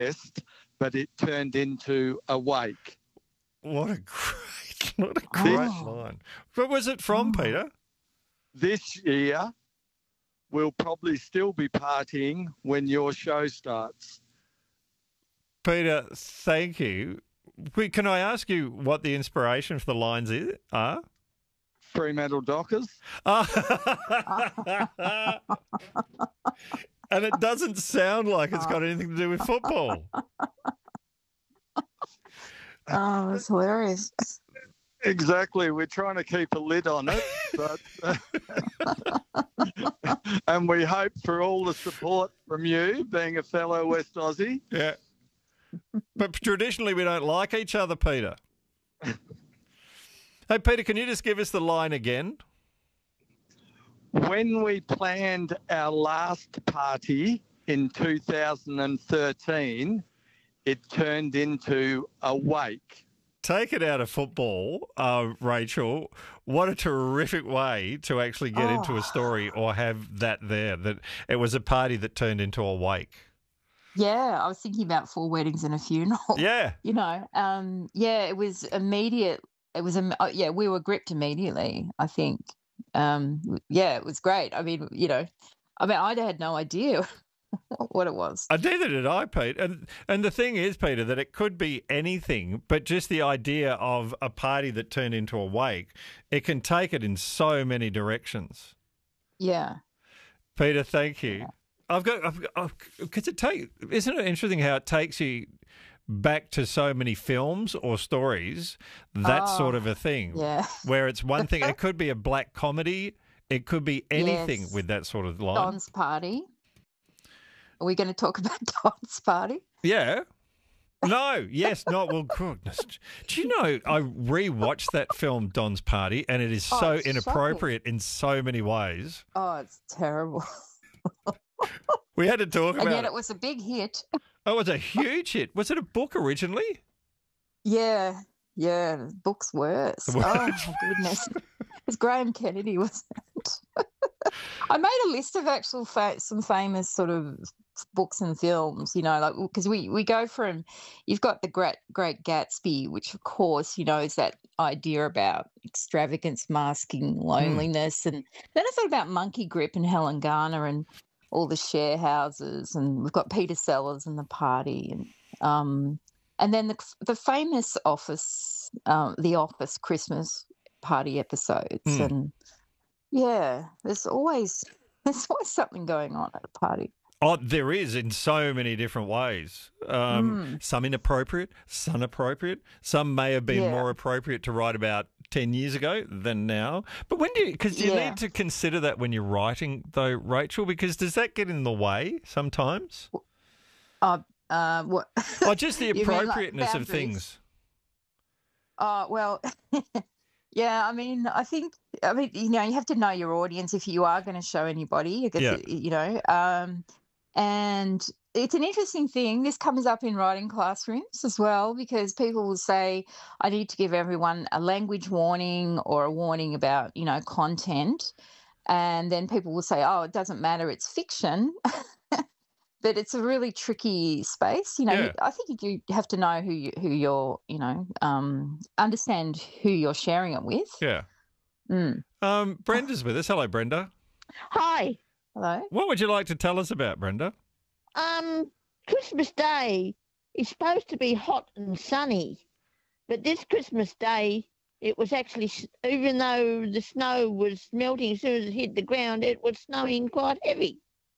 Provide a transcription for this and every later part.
but it turned into a wake. What a great line. But was it from, Peter? This year, we'll probably still be partying when your show starts. Peter, thank you. Can I ask you what the inspiration for the lines are? Fremantle Dockers. And it doesn't sound like it's got anything to do with football. Oh, it's hilarious. Exactly. We're trying to keep a lid on it, but and we hope for all the support from you, being a fellow West Aussie. Yeah. But traditionally we don't like each other, Peter. Hey, Peter, can you just give us the line again? When we planned our last party in 2013, it turned into a wake. Take it out of football, Rachel. What a terrific way to actually get into a story or have that there, that it was a party that turned into a wake. Yeah, I was thinking about 4 weddings and a funeral. Yeah. You know, it was immediate. It was, we were gripped immediately, I think. It was great. I mean, I had no idea what it was. Neither did I, Pete. And the thing is, Peter, that it could be anything, but just the idea of a party that turned into a wake, it can take it in so many directions. Yeah. Peter, thank you. Isn't it interesting how it takes you back to so many films or stories, that sort of a thing, where it's one thing, it could be a black comedy, it could be anything with that sort of line. Don's Party. Are we going to talk about Don's Party? Yeah. No, yes, not. Well, goodness. Do you know, I rewatched that film, Don's Party, and it is so inappropriate in so many ways. Oh, it's terrible. We had to talk about it. And yet it was a big hit. Oh, it was a huge hit. Was it a book originally? Yeah, the book's worse. Oh, my goodness. It's Graham Kennedy, wasn't it? I made a list of actual some famous sort of books and films, because we go from, you've got the Great Gatsby, which of course, is that idea about extravagance masking loneliness. And then I thought about Monkey Grip and Helen Garner and all the share houses, and we've got Peter Sellers and The Party, and then the famous Office, The Office Christmas party episodes, and there's always something going on at a party. Oh, there is, in so many different ways. Some inappropriate, some appropriate. Some may have been more appropriate to write about 10 years ago than now. But because you need to consider that when you're writing, though, Rachel, because does that get in the way sometimes? What? Or just the appropriateness of things. Well, yeah, I mean, you have to know your audience if you are going to show anybody, and it's an interesting thing. This comes up in writing classrooms as well, because people will say, I need to give everyone a language warning or a warning about, content. And then people will say, oh, it doesn't matter, it's fiction. But it's a really tricky space. I think you have to know who you're, understand who you're sharing it with. Yeah. Brenda's with us. Hello, Brenda. Hi. Hello. What would you like to tell us about, Brenda? Christmas Day is supposed to be hot and sunny, but this Christmas Day, it was actually, even though the snow was melting as soon as it hit the ground, it was snowing quite heavy.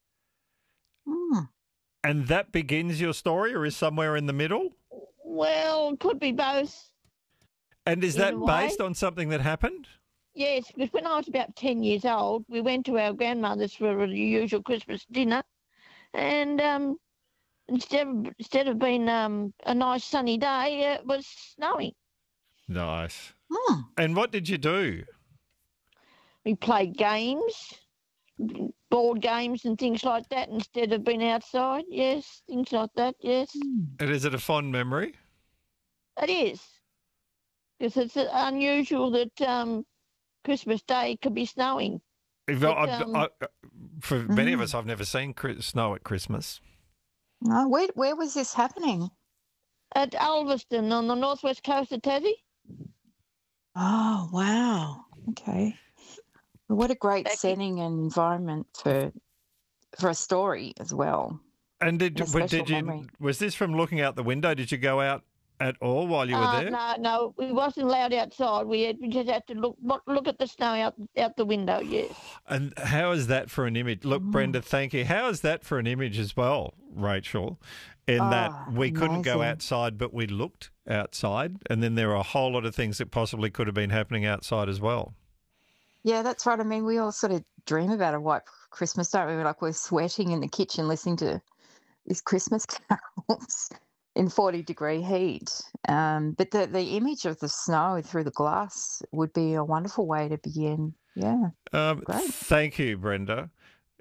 And that begins your story, or is somewhere in the middle? Well, it could be both. And is that based on something that happened? Yes, because when I was about 10 years old, we went to our grandmother's for the usual Christmas dinner, and instead of being a nice sunny day, it was snowing. Nice. And what did you do? We played games, board games and things like that instead of being outside. Yes, things like that, yes. And is it a fond memory? It is. Because it's unusual that Christmas Day could be snowing. For many of us, I've never seen snow at Christmas. Oh, where was this happening? At Ulverston on the northwest coast of Tassie. Oh, wow. Okay. Well, what a great setting and environment for a story as well. And memory. was this from looking out the window? Did you go out at all while you were there? No, we wasn't allowed outside. We just had to look at the snow out the window. Yes. And how is that for an image? Look, Brenda, thank you. How is that for an image as well, Rachel? In that we couldn't go outside, but we looked outside, and then there are a whole lot of things that possibly could have been happening outside as well. Yeah, that's right. I mean, we all sort of dream about a white Christmas, don't we? We're sweating in the kitchen listening to these Christmas carols in 40-degree heat. But the image of the snow through the glass would be a wonderful way to begin. Yeah. Great. Thank you, Brenda.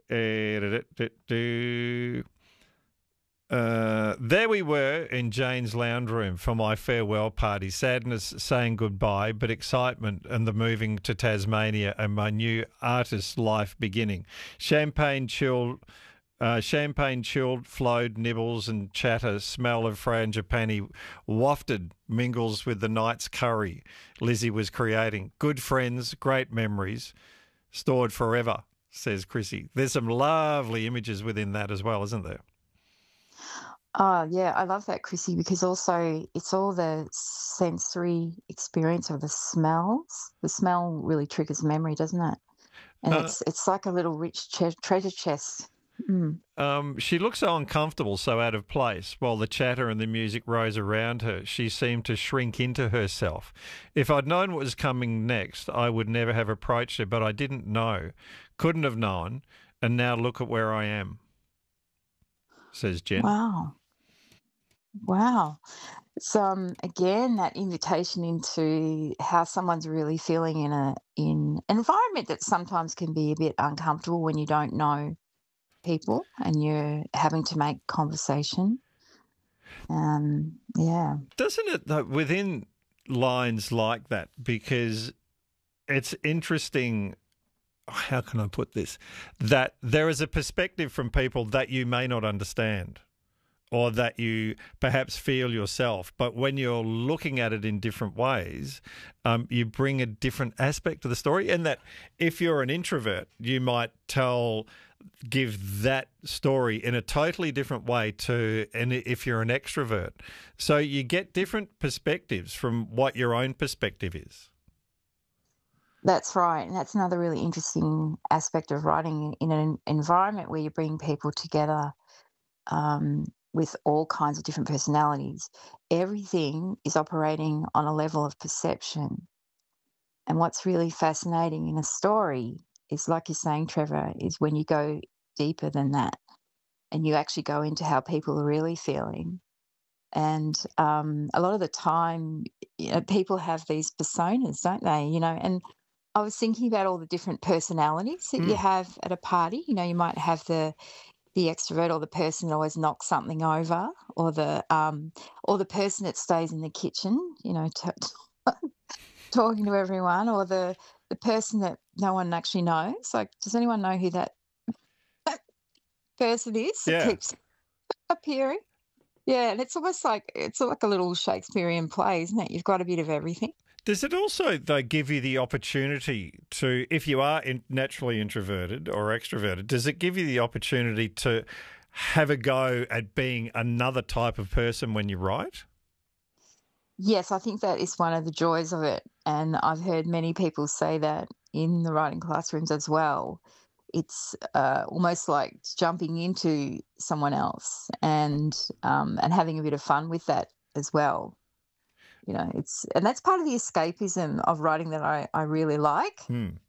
There we were in Jane's lounge room for my farewell party. Sadness saying goodbye, but excitement and the moving to Tasmania and my new artist life beginning. Champagne chilled, flowed, nibbles and chatter, smell of frangipani wafted, mingles with the night's curry Lizzie was creating. Good friends, great memories, stored forever, says Chrissy. There's some lovely images within that as well, isn't there? Oh, yeah, I love that, Chrissy, because also it's all the sensory experience of the smells. The smell really triggers memory, doesn't it? And it's like a little rich treasure chest. Mm. She looked so uncomfortable, so out of place. While the chatter and the music rose around her, she seemed to shrink into herself. If I'd known what was coming next, I would never have approached her, but I didn't know, couldn't have known, and now look at where I am, says Jen. Wow. So again, that invitation into how someone's really feeling in an environment that sometimes can be a bit uncomfortable when you don't know people and you're having to make conversation. Yeah. Doesn't it, though, within lines like that, because it's interesting, how can I put this, that there is a perspective from people that you may not understand or that you perhaps feel yourself, but when you're looking at it in different ways, you bring a different aspect to the story, and that if you're an introvert, you might give that story in a totally different way and if you're an extrovert. So you get different perspectives from what your own perspective is. That's right. And that's another really interesting aspect of writing in an environment where you bring people together with all kinds of different personalities. Everything is operating on a level of perception. And what's really fascinating in a story is, like you're saying, Trevor, is when you go deeper than that and you actually go into how people are really feeling. And a lot of the time, people have these personas, don't they? And I was thinking about all the different personalities that you have at a party. You might have the extrovert, or the person that always knocks something over, or the person that stays in the kitchen, talking to everyone, or the person that no one actually knows. Like, does anyone know who that person is that keeps appearing? Yeah, and it's almost like a little Shakespearean play, isn't it? You've got a bit of everything. Does it also, though, give you the opportunity to, if you are naturally introverted or extroverted, does it give you the opportunity to have a go at being another type of person when you write? Yes, I think that is one of the joys of it. And I've heard many people say that in the writing classrooms as well. It's almost like jumping into someone else and having a bit of fun with that as well. And that's part of the escapism of writing that I really like.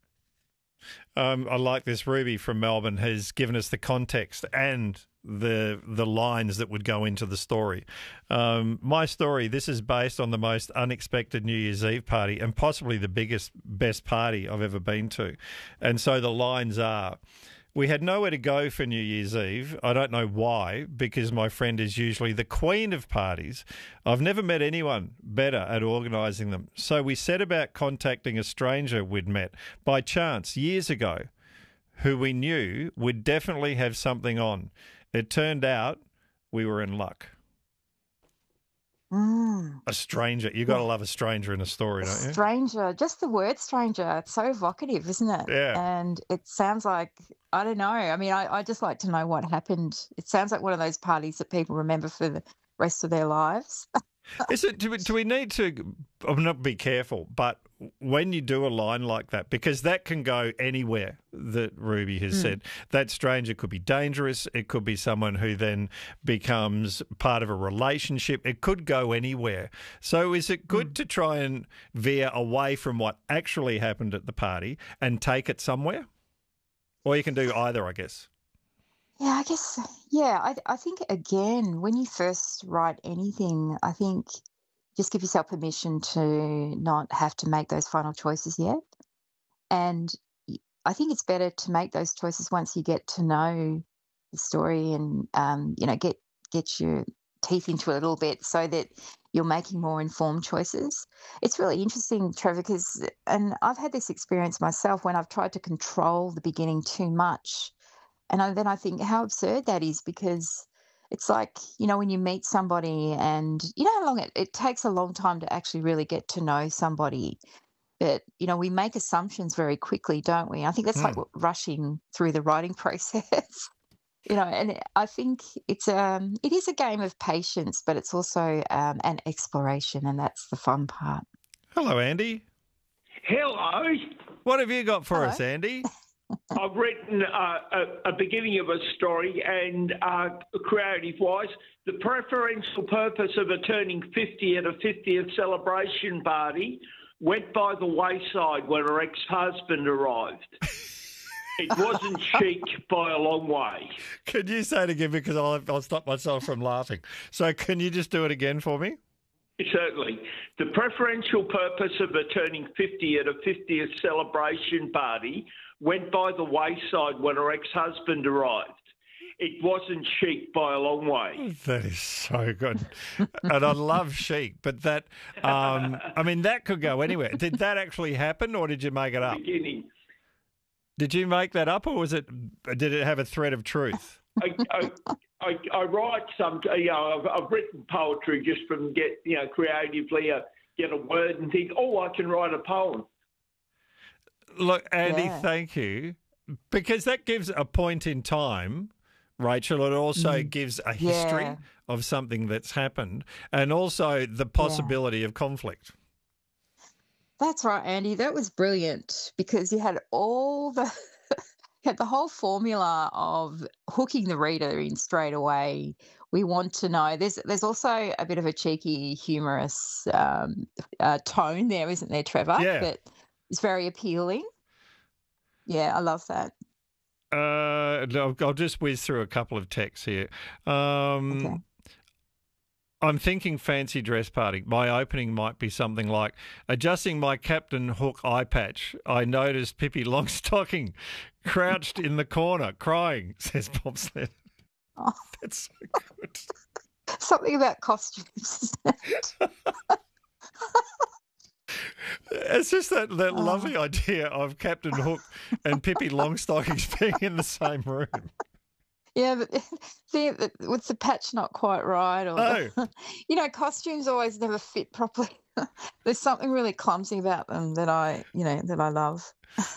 I like this. Ruby from Melbourne has given us the context and the lines that would go into the story. My story, this is based on the most unexpected New Year's Eve party and possibly the best party I've ever been to. And so the lines are: we had nowhere to go for New Year's Eve. I don't know why, because my friend is usually the queen of parties. I've never met anyone better at organising them. So we set about contacting a stranger we'd met by chance years ago, who we knew would definitely have something on. It turned out we were in luck. Mm. A stranger. You got to love a stranger in a story, don't you? Stranger, just the word stranger. It's so evocative, isn't it? Yeah. And it sounds like, I don't know. I mean, I just like to know what happened. It sounds like one of those parties that people remember for the rest of their lives. Is it? Do we need to? I'm not be careful, but when you do a line like that, because that can go anywhere. That Ruby has said that stranger could be dangerous. It could be someone who then becomes part of a relationship. It could go anywhere. So, is it good to try and veer away from what actually happened at the party and take it somewhere? Or you can do either, I guess. Yeah, I guess, I think, again, when you first write anything, I think just give yourself permission to not have to make those final choices yet. And I think it's better to make those choices once you get to know the story and, get your teeth into it a little bit so that you're making more informed choices. It's really interesting, Trevor, and I've had this experience myself when I've tried to control the beginning too much. And then I think how absurd that is, because it's like, when you meet somebody and you know how long it takes a long time to actually really get to know somebody. But, we make assumptions very quickly, don't we? I think that's like rushing through the writing process, and I think it is a game of patience, but it's also an exploration, and that's the fun part. Hello, Andy. Hello. What have you got for us, Andy? I've written a beginning of a story, and creative-wise, the preferential purpose of a turning 50 at a 50th celebration party went by the wayside when her ex-husband arrived. It wasn't chic by a long way. Can you say it again, because I'll stop myself from laughing. So can you just do it again for me? Certainly. The preferential purpose of a turning 50 at a 50th celebration party went by the wayside when her ex-husband arrived. It wasn't chic by a long way. That is so good. And I love chic, but that, that could go anywhere. Did that actually happen, or did you make it up? Beginning. Did you make that up, or did it have a thread of truth? I write some, I've written poetry just from creatively get a word and think, I can write a poem. Look, Andy, thank you, because that gives a point in time, Rachel. It also gives a history of something that's happened, and also the possibility of conflict. That's right, Andy. That was brilliant, because you had had the whole formula of hooking the reader in straight away. We want to know. There's also a bit of a cheeky, humorous tone there, isn't there, Trevor? Yeah. But it's very appealing. Yeah, I love that. I'll just whiz through a couple of texts here. Okay. I'm thinking fancy dress party. My opening might be something like, adjusting my Captain Hook eye patch, I noticed Pippi Longstocking crouched in the corner crying, says Bobsled. Oh. That's so good. Something about costumes. It's just that lovely idea of Captain Hook and Pippi Longstockings being in the same room. Yeah, but with the patch not quite right, or costumes always never fit properly. There's something really clumsy about them that I love.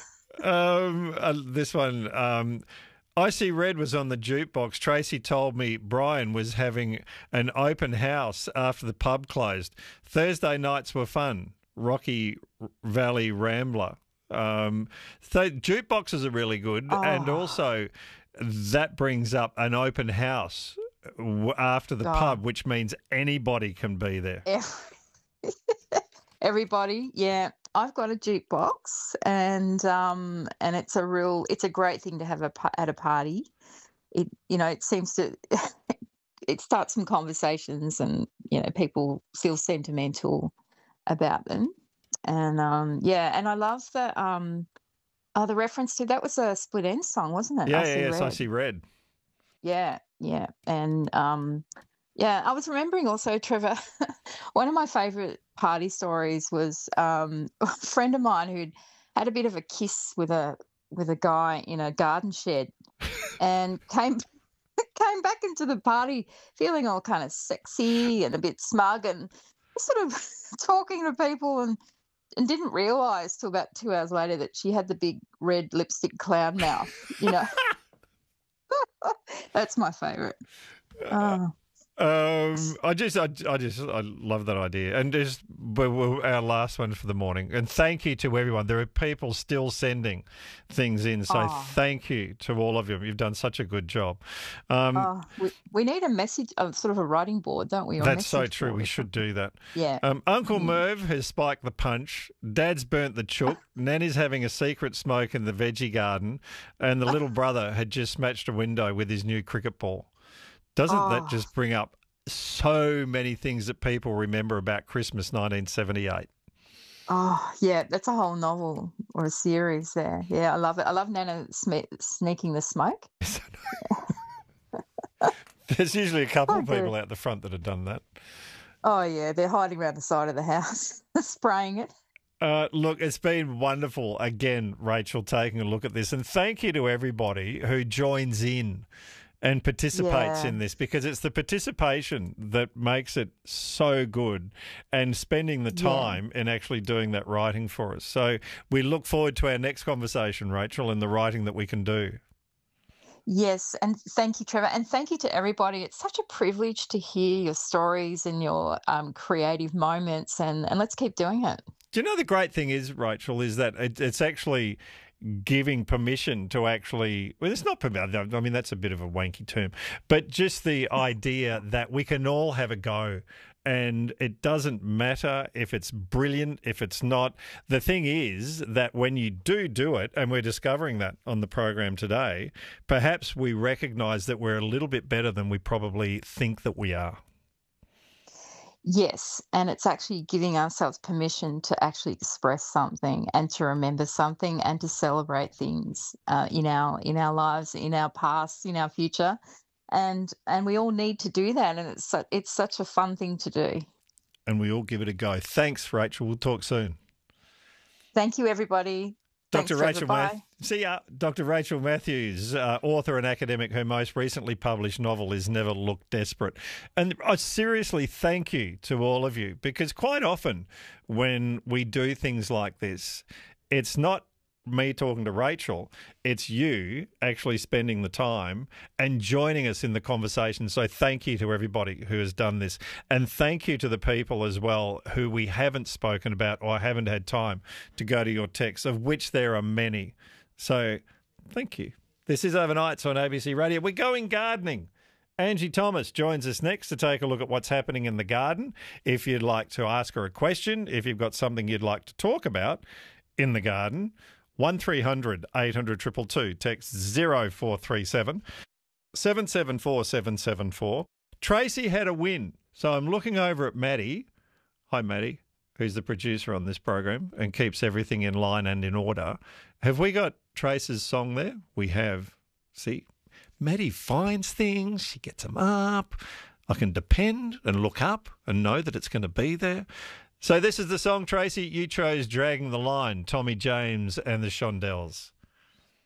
This one, Icy Red was on the jukebox. Tracy told me Brian was having an open house after the pub closed. Thursday nights were fun. Rocky Valley Rambler. So jukeboxes are really good, and also that brings up an open house after the pub, which means anybody can be there. Everybody, yeah. I've got a jukebox, and it's a great thing to have at a party. It seems to it starts some conversations, and people feel sentimental about them, and and I love the reference to that was a Split Enz song, wasn't it? I See Red. Yeah, and I was remembering also, Trevor, one of my favourite party stories was a friend of mine who'd had a bit of a kiss with a guy in a garden shed, and came came back into the party feeling all kind of sexy and a bit smug and sort of talking to people and didn't realise till about 2 hours later that she had the big red lipstick clown mouth, you know. That's my favourite. I love that idea. And just our last one for the morning. And thank you to everyone. There are people still sending things in. So thank you to all of you. You've done such a good job. We need a message, sort of a writing board, don't we? That's so true. We should do that. Yeah. Uncle Merv has spiked the punch. Dad's burnt the chook. Nanny's having a secret smoke in the veggie garden. And the little brother had just smashed a window with his new cricket ball. Doesn't that just bring up so many things that people remember about Christmas 1978? Oh, yeah, that's a whole novel or a series there. Yeah, I love it. I love Nana sneaking the smoke. There's usually a couple of people out the front that have done that. Oh, yeah, they're hiding around the side of the house, spraying it. Look, it's been wonderful, again, Rachel, taking a look at this. And thank you to everybody who joins in and participates in this, because it's the participation that makes it so good, and spending the time in actually doing that writing for us. So we look forward to our next conversation, Rachel, and the writing that we can do. Yes, and thank you, Trevor, and thank you to everybody. It's such a privilege to hear your stories and your creative moments, and let's keep doing it. Do you know the great thing is, Rachel, is that it's actually giving permission to actually, well, it's not permission, I mean, that's a bit of a wanky term, but just the idea that we can all have a go, and it doesn't matter if it's brilliant, if it's not. The thing is that when you do it, and we're discovering that on the program today, perhaps we recognise that we're a little bit better than we probably think that we are. Yes, and it's actually giving ourselves permission to actually express something and to remember something and to celebrate things in our lives, in our past, in our future, and we all need to do that, and it's such a fun thing to do. And we all give it a go. Thanks, Rachel. We'll talk soon. Thank you, everybody. Dr. Rachel Dr. Rachel Matthews, author and academic, her most recently published novel is Never Look Desperate. And I seriously thank you to all of you, because quite often when we do things like this, it's not me talking to Rachel, it's you actually spending the time and joining us in the conversation. So thank you to everybody who has done this. And thank you to the people as well who we haven't spoken about or haven't had time to go to your texts, of which there are many. So thank you. This is Overnights on ABC Radio. We're going gardening. Angie Thomas joins us next to take a look at what's happening in the garden. If you'd like to ask her a question, if you've got something you'd like to talk about in the garden, 1300 800 222, text 0437 774 774. Tracy had a win. So I'm looking over at Maddie. Hi, Maddie, who's the producer on this program and keeps everything in line and in order. Have we got Trace's song there? We have. See, Maddie finds things. She gets them up. I can depend and look up and know that it's going to be there. So this is the song, Tracy. You chose Dragging the Line, Tommy James and the Shondells.